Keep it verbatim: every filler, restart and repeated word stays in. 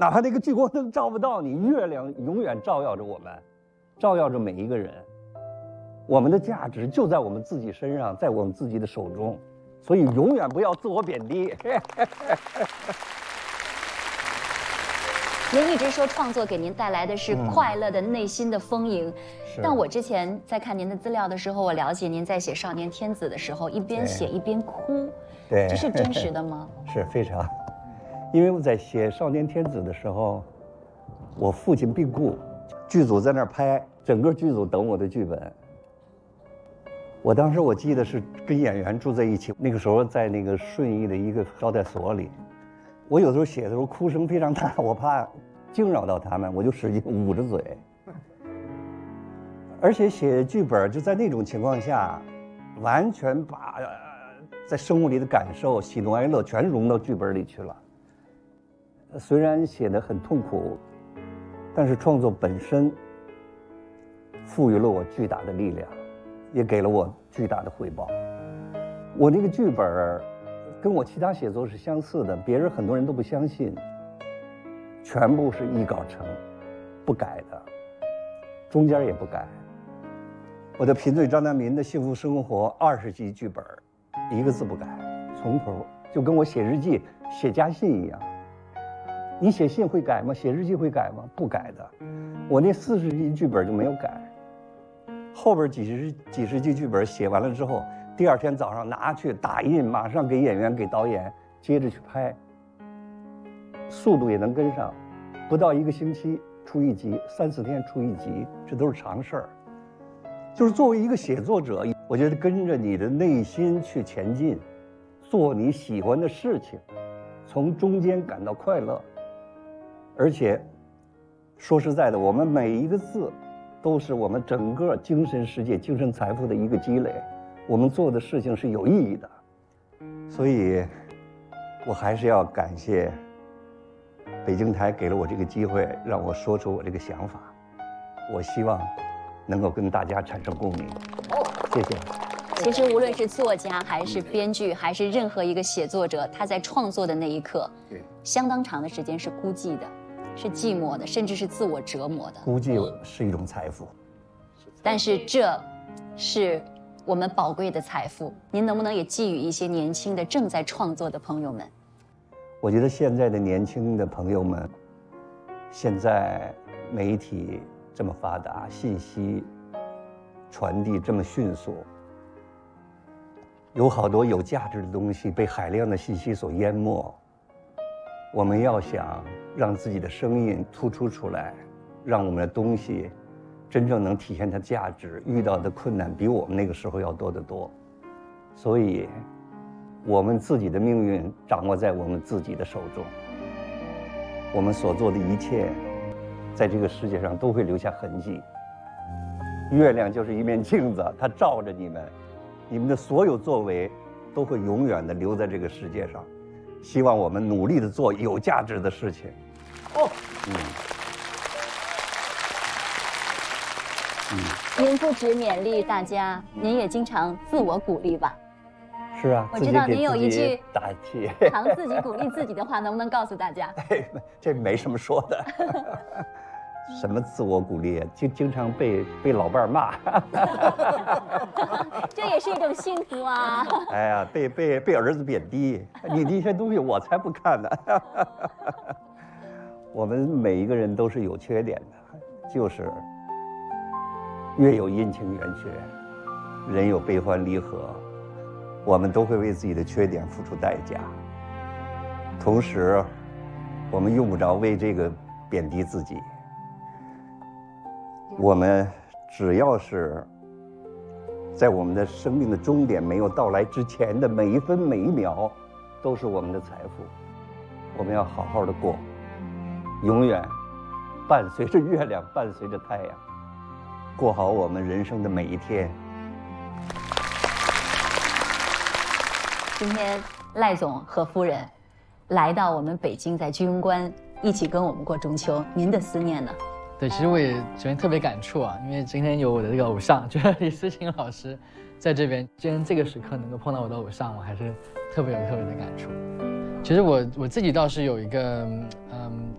哪怕那个聚光灯照不到你，月亮永远照耀着我们，照耀着每一个人。我们的价值就在我们自己身上，在我们自己的手中，所以永远不要自我贬低。 您一直说创作给您带来的是快乐的内心的丰盈，嗯、但我之前在看您的资料的时候，我了解您在写《少年天子》的时候，一边写一边哭， 对， 这是真实的吗？ 是非常，因为我在写《少年天子》的时候，我父亲病故，剧组在那儿拍，整个剧组等我的剧本。我当时我记得是跟演员住在一起，那个时候在那个顺义的一个招待所里。我有时候写的时候哭声非常大，我怕惊扰到他们，我就使劲捂着嘴。而且写剧本就在那种情况下，完全把、呃、在生活里的感受、喜怒哀乐全融到剧本里去了。虽然写得很痛苦，但是创作本身赋予了我巨大的力量，也给了我巨大的回报。我那个剧本跟我其他写作是相似的，别人很多人都不相信，全部是一稿成，不改的，中间也不改。我的贫嘴张大民的幸福生活二十集剧本，一个字不改，从头，就跟我写日记、写家信一样。你写信会改吗？写日记会改吗？不改的。我那四十集剧本就没有改。后边几十几十集剧本写完了之后，第二天早上拿去打印，马上给演员、给导演，接着去拍，速度也能跟上，不到一个星期出一集，三四天出一集，这都是常事儿。就是作为一个写作者，我觉得跟着你的内心去前进，做你喜欢的事情，从中间感到快乐。而且，说实在的，我们每一个字，都是我们整个精神世界、精神财富的一个积累。我们做的事情是有意义的，所以，我还是要感谢北京台给了我这个机会，让我说出我这个想法。我希望能够跟大家产生共鸣。哦，谢谢。 其实无论是作家还是编剧，还是任何一个写作者，他在创作的那一刻，对，相当长的时间是孤寂的，是寂寞的，甚至是自我折磨的。 孤寂是一种财富， 但是这是我们宝贵的财富。您能不能也寄予一些年轻的正在创作的朋友们？ 我觉得现在的年轻的朋友们，现在媒体这么发达，信息传递这么迅速，有好多有价值的东西被海量的信息所淹没。我们要想让自己的声音突出出来，让我们的东西真正能体现它价值，遇到的困难比我们那个时候要多得多。所以我们自己的命运掌握在我们自己的手中，我们所做的一切在这个世界上都会留下痕迹。月亮就是一面镜子，它照着你们，你们的所有作为都会永远的留在这个世界上。希望我们努力的做有价值的事情。哦，嗯， 嗯，您不止勉励大家，您也经常自我鼓励吧？ 是啊， 我知道您有一句打气， 常自己鼓励自己的话，能不能告诉大家？ 哎，这没什么说的。什么自我鼓励啊？经经常被被老伴儿骂。 这也是一种幸福啊！ 哎呀，被被被儿子贬低，你那些东西我才不看呢。我们每一个人都是有缺点的，就是月有阴晴圆缺，人有悲欢离合，我们都会为自己的缺点付出代价。同时，我们用不着为这个贬低自己。我们只要是在我们的生命的终点没有到来之前的每一分每一秒，都是我们的财富。我们要好好的过，永远伴随着月亮，伴随着太阳，过好我们人生的每一天。 今天赖总和夫人来到我们北京，在居庸关一起跟我们过中秋，您的思念呢？ 对，其实我也首先特别感触啊，因为今天有我的这个偶像，就是李思琴老师在这边，今天这个时刻能够碰到我的偶像，我还是特别有特别的感触。其实我我自己倒是有一个嗯